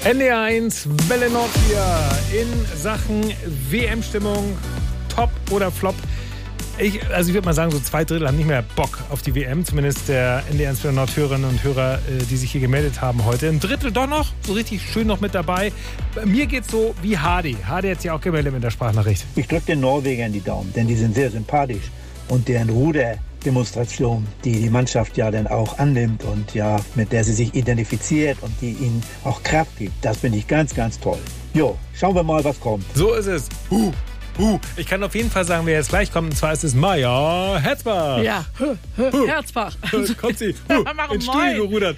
NDR1 Welle Nord hier in Sachen WM-Stimmung, Top oder Flop. Ich würde mal sagen, so 2/3 haben nicht mehr Bock auf die WM, zumindest der NDR1 Welle Nord Hörerinnen und Hörer, die sich hier gemeldet haben heute. 1/3 doch noch, so richtig schön noch mit dabei. Bei mir geht's so wie Hardy. Hardy hat sich auch gemeldet mit der Sprachnachricht. Ich drücke den Norwegern die Daumen, denn die sind sehr sympathisch. Und deren Ruderdemonstration, die die Mannschaft ja dann auch annimmt und ja, mit der sie sich identifiziert und die ihnen auch Kraft gibt, das finde ich ganz, ganz toll. Jo, schauen wir mal, was kommt. So ist es. Ich kann auf jeden Fall sagen, wer jetzt gleich kommt, und zwar ist es Maja Herzbach. Ja, Herzbach. Kommt sie ins Moin. Studio gerudert.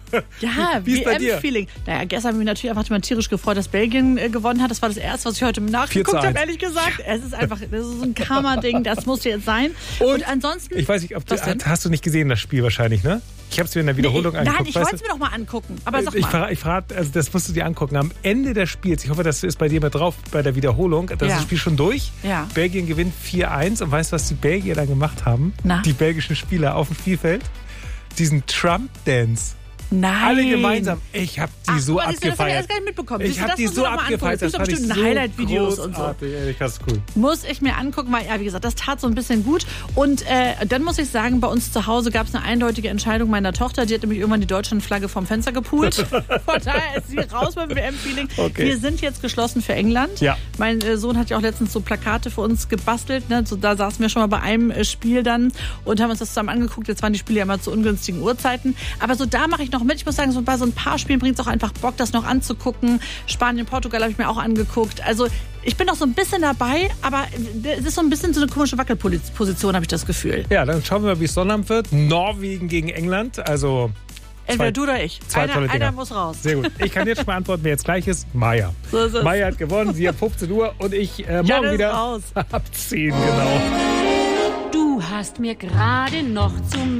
Ja, wie ist bei dir? WM-Feeling. Naja, gestern habe ich mich natürlich einfach mal tierisch gefreut, dass Belgien gewonnen hat. Das war das Erste, was ich heute nachgeguckt 4:1. habe, ehrlich gesagt. Es ist einfach, das ist so ein Karma-Ding, das musste jetzt sein. Und ansonsten... Ich weiß nicht, hast du nicht gesehen, das Spiel wahrscheinlich, ne? Ich habe es mir in der Wiederholung angeguckt. Nein, ich wollte es mir doch mal angucken. Aber sag mal. Ich frage, also das musst du dir angucken. Am Ende des Spiels, ich hoffe, das ist bei dir mit drauf, bei der Wiederholung, da ist das Spiel schon durch. Ja. Belgien gewinnt 4:1 und weißt du, was die Belgier da gemacht haben? Na? Die belgischen Spieler auf dem Spielfeld? Diesen Trump-Dance. Nein. Alle gemeinsam. Ich habe die so Das habe ich abgefeiert. erst gar nicht mitbekommen. Ich habe die so abgefeiert. Das fand ich bestimmt so Highlight-Videos und so. Ehrlich, das ist cool. Muss ich mir angucken, weil, ja, wie gesagt, das tat so ein bisschen gut. Und dann muss ich sagen, bei uns zu Hause gab es eine eindeutige Entscheidung meiner Tochter. Die hat nämlich irgendwann die Deutschlandflagge vom Fenster gepult. Von daher ist sie raus beim WM-Feeling. Okay. Wir sind jetzt geschlossen für England. Ja. Mein Sohn hat ja auch letztens so Plakate für uns gebastelt. Ne? So, da saßen wir schon mal bei einem Spiel dann und haben uns das zusammen angeguckt. Jetzt waren die Spiele ja mal zu ungünstigen Uhrzeiten. Aber so da mache ich noch mit. Ich muss sagen, so bei so ein paar Spielen bringt es auch einfach Bock, das noch anzugucken. Spanien, Portugal habe ich mir auch angeguckt. Also ich bin noch so ein bisschen dabei, aber es ist so ein bisschen so eine komische Wackelposition, habe ich das Gefühl. Ja, dann schauen wir mal, wie es Sonnabend wird. Norwegen gegen England, also... Entweder du oder ich. Einer muss raus. Sehr gut. Ich kann jetzt schon beantworten, wer jetzt gleich ist. Maja. So ist es. Maja hat gewonnen, sie ab 15 Uhr und ich morgen wieder raus. ab 10, genau. Du hast mir gerade noch zum